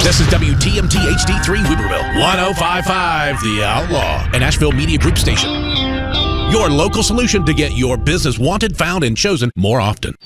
This is WTMT HD3 Weaverville, 1055 The Outlaw, an Asheville Media Group station. Your local solution to get your business wanted, found, and chosen more often.